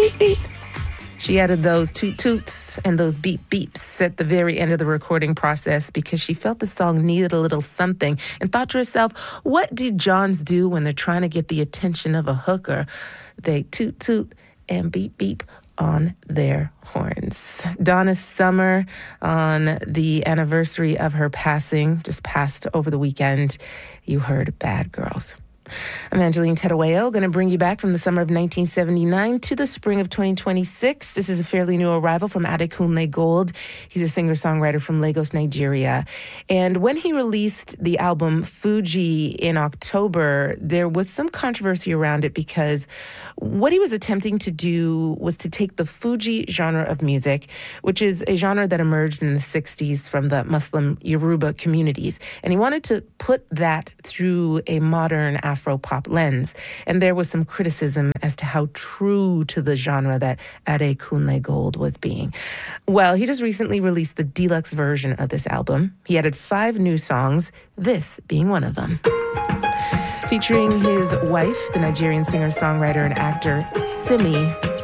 beep, beep. She added those toot toots and those beep beeps at the very end of the recording process because she felt the song needed a little something and thought to herself, what do Johns do when they're trying to get the attention of a hooker? They toot toot and beep beep on their horns. Donna Summer, on the anniversary of her passing, just passed over the weekend, you heard Bad Girls. I'm Angeline Terueo, going to bring you back from the summer of 1979 to the spring of 2026. This is a fairly new arrival from Adekunle Gold. He's a singer-songwriter from Lagos, Nigeria. And when he released the album Fuji in October, there was some controversy around it because what he was attempting to do was to take the Fuji genre of music, which is a genre that emerged in the 60s from the Muslim Yoruba communities. And he wanted to put that through a modern Afro-pop lens. And there was some criticism as to how true to the genre that Adekunle Gold was being. Well, he just recently released the deluxe version of this album. He added 5 new songs, this being one of them. Featuring his wife, the Nigerian singer-songwriter and actor Simi,